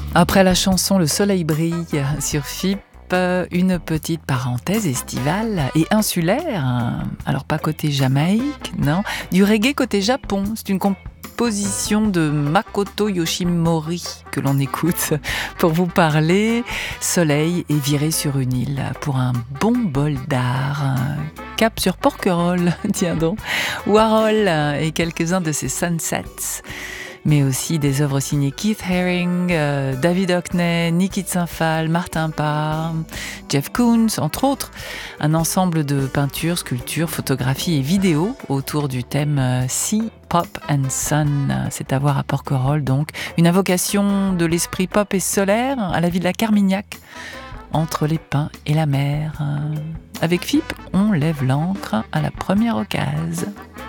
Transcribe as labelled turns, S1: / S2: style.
S1: Après la chanson Le soleil brille sur FIP, une petite parenthèse estivale et insulaire. Alors pas côté Jamaïque, non, du reggae côté Japon. C'est une composition de Makoto Yoshimori que l'on écoute pour vous parler. Soleil et viré sur une île pour un bon bol d'art. Cap sur Porquerolles, tiens donc. Warhol et quelques-uns de ses sunsets. Mais aussi des œuvres signées Keith Haring, David Hockney, Niki de Saint-Phal, Martin Parr, Jeff Koons, entre autres. Un ensemble de peintures, sculptures, photographies et vidéos autour du thème Sea, Pop and Sun. C'est à voir à Porquerolles donc. Une invocation de l'esprit pop et solaire à la ville de la Carmignac, entre les pins et la mer. Avec FIP, on lève l'ancre à la première occasion.